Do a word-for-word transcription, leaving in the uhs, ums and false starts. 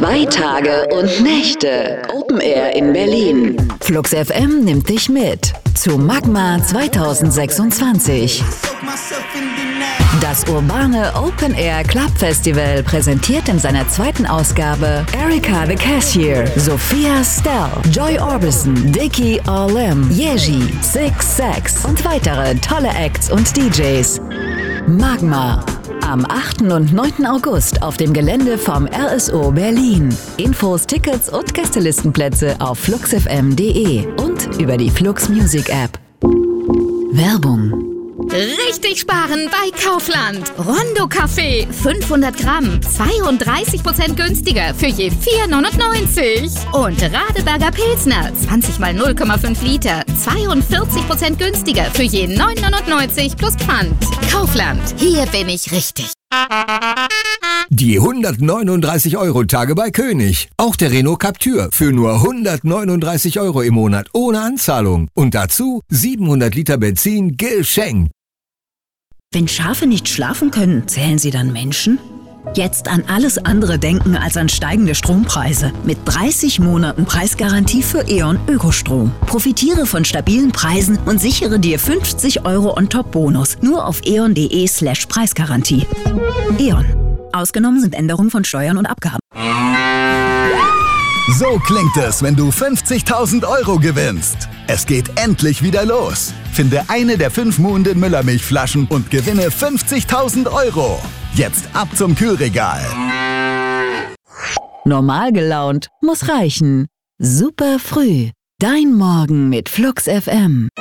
Zwei Tage und Nächte Open Air in Berlin. Flux F M nimmt dich mit zu Magma zwanzig sechsundzwanzig. Das urbane Open Air Club Festival präsentiert in seiner zweiten Ausgabe Erika the Cashier, Sophia Stell, Joy Orbison, Dickie Orlem, Yeji, Six Sex und weitere tolle Acts und D Js. Magma. Am achten und neunten August auf dem Gelände vom R S O Berlin. Infos, Tickets und Gästelistenplätze auf fluxfm punkt de und über die Flux Music App. Werbung. Richtig sparen bei Kaufland. Rondo Kaffee, fünfhundert Gramm, zweiunddreißig Prozent günstiger für je vier neunundneunzig. Und Radeberger Pilsner, zwanzig mal null Komma fünf Liter, zweiundvierzig Prozent günstiger für je neun neunundneunzig plus Pfand. Kaufland, hier bin ich richtig. Die hundertneununddreißig Euro Tage bei König. Auch der Renault Captur für nur hundertneununddreißig Euro im Monat ohne Anzahlung. Und dazu siebenhundert Liter Benzin geschenkt. Wenn Schafe nicht schlafen können, zählen sie dann Menschen? Jetzt an alles andere denken als an steigende Strompreise. Mit dreißig Monaten Preisgarantie für E.ON Ökostrom. Profitiere von stabilen Preisen und sichere dir fünfzig Euro on-top-Bonus. Nur auf eon punkt de slash Preisgarantie. E.ON. Ausgenommen sind Änderungen von Steuern und Abgaben. So klingt es, wenn du fünfzigtausend Euro gewinnst. Es geht endlich wieder los. Finde eine der fünf Muhnden Müllermilchflaschen und gewinne fünfzigtausend Euro. Jetzt ab zum Kühlregal. Normal gelaunt muss reichen. Super früh. Dein Morgen mit Flux F M.